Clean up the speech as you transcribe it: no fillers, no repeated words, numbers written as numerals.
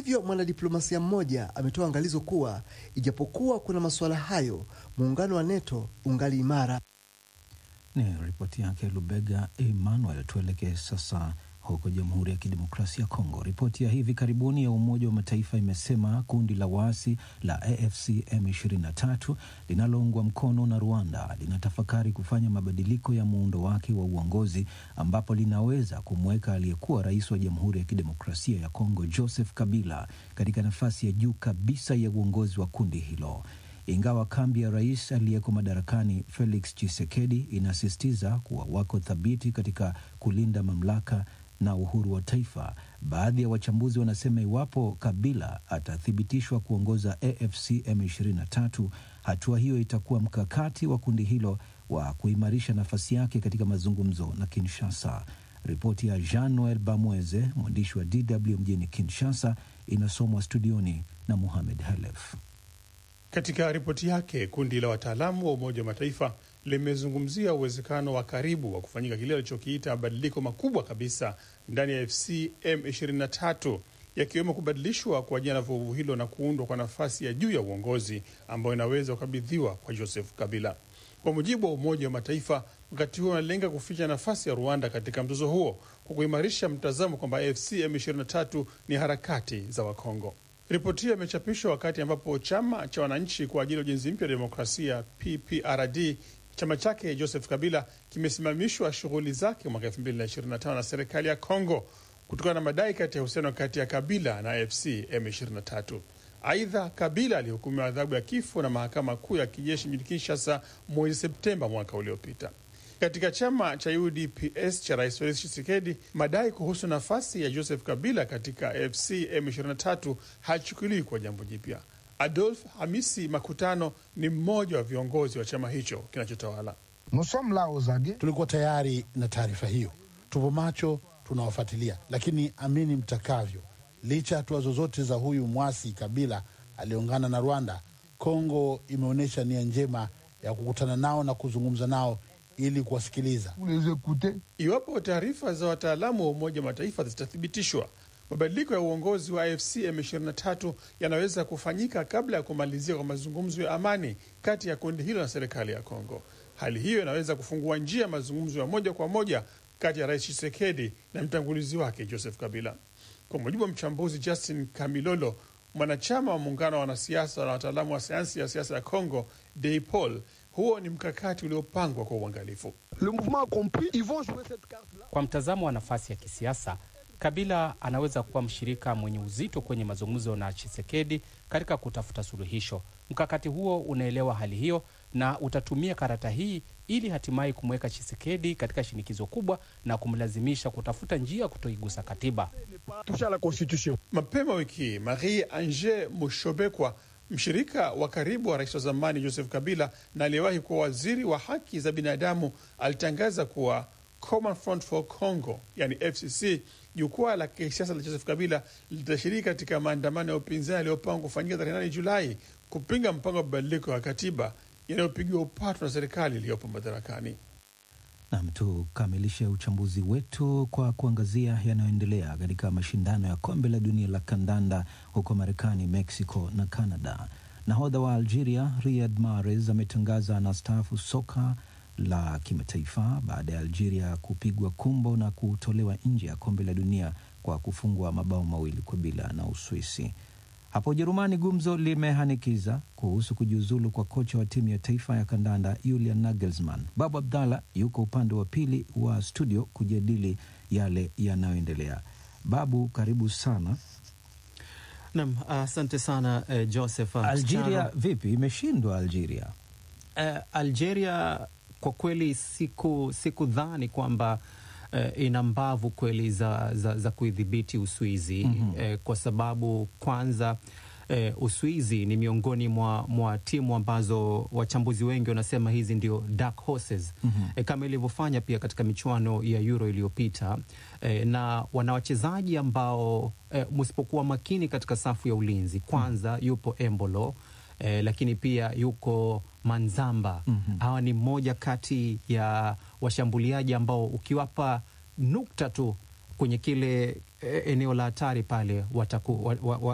Hivyo mwanadiplomasia mmoja ametoa angalizo kuwa ijapokuwa kuna masuala hayo, muungano wa NATO ungali imara. Ni ripoti yake Lubega Emmanuel. Tuelekee sasa huko Jamhuri ya Kidemokrasia ya Kongo. Ripoti ya hivi karibuni ya Umoja wa Mataifa imesema kundi la waasi la AFC M23 linaloungwa mkono na Rwanda linatafakari kufanya mabadiliko ya muundo wake wa uongozi, ambapo linaweza kumweka aliyekuwa rais wa Jamhuri ya Kidemokrasia ya Kongo Joseph Kabila katika nafasi ya juu kabisa ya uongozi wa kundi hilo. Ingawa kambi ya rais aliyeko madarakani Felix Tshisekedi inasisitiza kuwa wako thabiti katika kulinda mamlaka na uhuru wa taifa, baadhi ya wachambuzi wanasema iwapo Kabila atathibitishwa kuongoza AFC M23, hatua hiyo itakuwa mkakati wa kundi hilo wa kuimarisha nafasi yake katika mazungumzo na Kinshasa. Ripoti ya Jean-Noel Bamweze, mwandishi wa DW mjini Kinshasa, inasomwa studioni na Mohamed Halef. Katika ripoti yake, kundi la wataalamu wa Umoja wa Mataifa limezungumzia uwezekano wa karibu wa kufanyika kile alichokiita mabadiliko makubwa kabisa ndani ya AFC M23, yakiwemo kubadilishwa kwa jina la vuguvu hilo na kuundwa kwa nafasi ya juu ya uongozi ambayo inaweza kukabidhiwa kwa Joseph Kabila. Kwa mujibu wa Umoja wa Mataifa, wakati huo unalenga kuficha nafasi ya Rwanda katika mzozo huo kwa kuimarisha mtazamo kwamba AFC M23 ni harakati za Wakongo. Ripoti hiyo imechapishwa wakati ambapo chama cha wananchi kwa ajili ya ujenzi mpya wa demokrasia PPRD, chama chake Joseph Kabila, kimesimamishwa shughuli zake mwaka 2025 na serikali ya Kongo kutokana na madai kati ya uhusiano kati ya Kabila na AFC M23. Aidha, Kabila alihukumiwa adhabu ya kifo na mahakama kuu ya kijeshi mjini Kinshasa mwezi Septemba mwaka uliopita. Katika chama cha UDPS cha Rais Felix Tshisekedi, madai kuhusu nafasi ya Joseph Kabila katika AFC M23 hachukuliwi kwa jambo jipya. Adolf Hamisi Makutano ni mmoja wa viongozi wa chama hicho kinachotawala. Tulikuwa tayari na taarifa hiyo, tupo macho, tunawafuatilia, lakini amini mtakavyo, licha hatua zozote za huyu mwasi Kabila aliungana na Rwanda, Kongo imeonyesha nia njema ya kukutana nao na kuzungumza nao ili kuwasikiliza. Iwapo taarifa za wataalamu wa Umoja wa Mataifa zitathibitishwa, mabadiliko ya uongozi wa AFC M23 yanaweza kufanyika kabla ya kumalizia kwa mazungumzo ya amani kati ya kundi hilo na serikali ya Kongo. Hali hiyo inaweza kufungua njia ya mazungumzo ya moja kwa moja kati ya Rais Tshisekedi na mtangulizi wake Joseph Kabila. Kwa mujibu wa mchambuzi Justin Kamilolo, mwanachama wa muungano wa wanasiasa na wataalamu wa sayansi ya siasa ya Kongo, DEIPOL, huo ni mkakati uliopangwa kwa uangalifu. Kwa mtazamo wa nafasi ya kisiasa, Kabila anaweza kuwa mshirika mwenye uzito kwenye mazungumzo na Tshisekedi katika kutafuta suluhisho. Mkakati huo unaelewa hali hiyo na utatumia karata hii ili hatimaye kumweka Tshisekedi katika shinikizo kubwa na kumlazimisha kutafuta njia kutoigusa katiba. Mapema wiki, Marie-Ange Mushobekwa, mshirika wa karibu wa rais wa zamani Joseph Kabila na aliyewahi kuwa waziri wa haki za binadamu, alitangaza kuwa Common Front for Congo, yani FCC, jukwaa la kisiasa la Joseph Kabila, litashiriki katika maandamano ya upinzani yaliyopangwa kufanyika tarehe 8 Julai kupinga mpango wa mabadiliko ya katiba yanayopigiwa upatu na serikali iliyopo madarakani. Na tukamilishe uchambuzi wetu kwa kuangazia yanayoendelea katika mashindano ya kombe la dunia la kandanda huko Marekani, Mexico na Canada. Nahodha wa Algeria Riyad Mahrez ametangaza anastaafu soka la kimataifa baada ya Algeria kupigwa kumbo na kutolewa nje ya kombe la dunia kwa kufungwa mabao 2-0 na Uswisi. Hapo Ujerumani, gumzo limehanikiza kuhusu kujiuzulu kwa kocha wa timu ya taifa ya kandanda Julian Nagelsmann. Babu Abdallah yuko upande wa pili wa studio kujadili yale yanayoendelea. Babu, karibu sana. Naam, asante sana Joseph. Algeria vipi? Imeshindwa Algeria? Algeria kwa kweli sikudhani kwamba ina mbavu kweli za kuidhibiti Uswizi. Kwa sababu kwanza Uswizi ni miongoni mwa timu ambazo wachambuzi wengi wanasema hizi ndio dark horses, kama ilivyofanya pia katika michuano ya Euro iliyopita, na wana wachezaji ambao msipokuwa makini katika safu ya ulinzi, kwanza yupo Embolo, lakini pia yuko Manzamba. Hawa ni mmoja kati ya washambuliaji ambao ukiwapa nukta tu kwenye kile eneo la hatari pale